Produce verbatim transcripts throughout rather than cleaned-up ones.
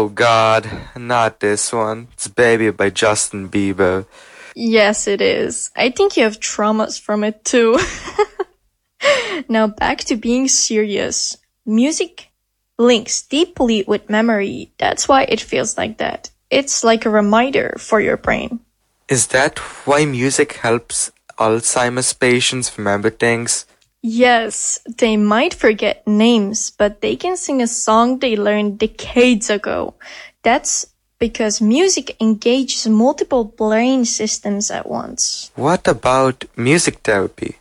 Oh God, not this one. It's Baby by Justin Bieber. Yes, it is. I think you have traumas from it too. Now back to being serious. Music links deeply with memory. That's why it feels like that. It's like a reminder for your brain. Is that why music helps Alzheimer's patients remember things? Yes, they might forget names, but they can sing a song they learned decades ago. That's because music engages multiple brain systems at once. What about music therapy?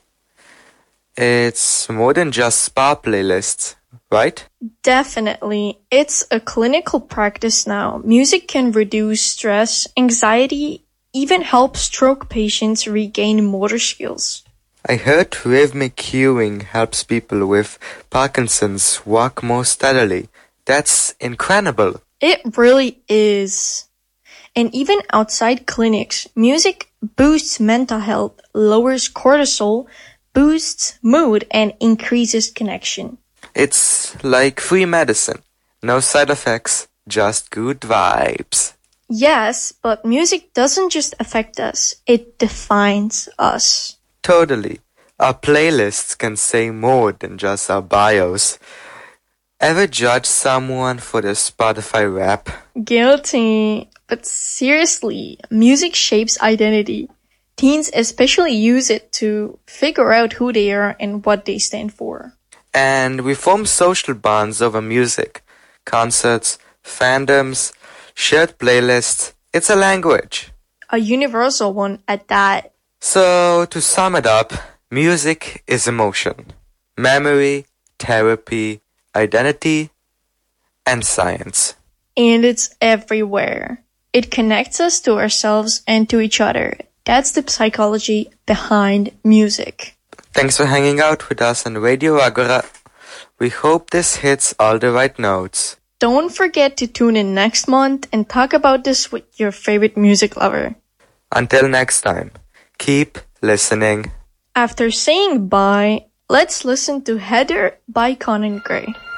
It's more than just spa playlists, right? Definitely. It's a clinical practice now. Music can reduce stress, anxiety, even help stroke patients regain motor skills. I heard rhythmic cueing helps people with Parkinson's walk more steadily. That's incredible. It really is. And even outside clinics, music boosts mental health, lowers cortisol, boosts mood, and increases connection. It's like free medicine. No side effects, just good vibes. Yes, but music doesn't just affect us, it defines us. Totally. Our playlists can say more than just our bios. Ever judge someone for their Spotify rap? Guilty. But seriously, music shapes identity. Teens especially use it to figure out who they are and what they stand for. And we form social bonds over music. Concerts, fandoms, shared playlists. It's a language. A universal one at that. So, to sum it up, music is emotion, memory, therapy, identity, and science. And it's everywhere. It connects us to ourselves and to each other. That's the psychology behind music. Thanks for hanging out with us on Radio Agora. We hope this hits all the right notes. Don't forget to tune in next month and talk about this with your favorite music lover. Until next time, keep listening. After saying bye, let's listen to Heather by Conan Gray.